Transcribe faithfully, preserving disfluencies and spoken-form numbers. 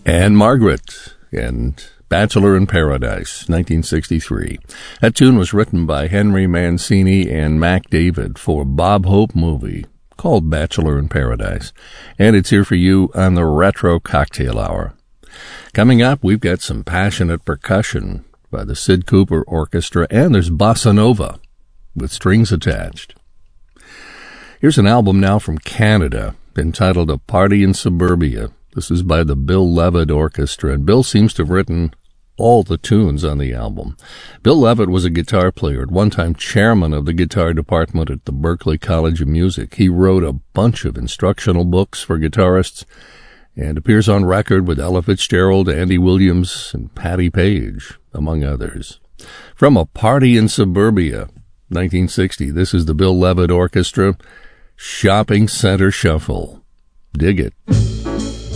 and Margaret and Bachelor in Paradise, nineteen sixty-three. That tune was written by Henry Mancini and Mac David for a Bob Hope movie called Bachelor in Paradise. And it's here for you on the Retro Cocktail Hour. Coming up, we've got some passionate percussion by the Sid Cooper Orchestra, and there's bossa nova with strings attached. Here's an album now from Canada entitled A Party in Suburbia. This is by the Bill Levitt Orchestra, and Bill seems to have written all the tunes on the album. Bill Levitt was a guitar player, at one time chairman of the guitar department at the Berklee College of Music. He wrote a bunch of instructional books for guitarists and appears on record with Ella Fitzgerald, Andy Williams, and Patti Page, among others. From A Party in Suburbia, nineteen sixty, this is the Bill Levitt Orchestra, Shopping Center Shuffle. Dig it.